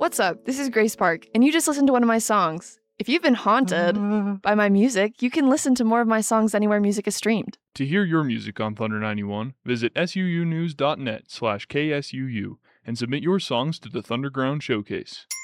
What's up? This is Grace Park, and you just listened to one of my songs. If you've been haunted by my music, you can listen to more of my songs anywhere music is streamed. To hear your music on Thunder 91, visit suunews.net/KSUU and submit your songs to the Thunderground Showcase.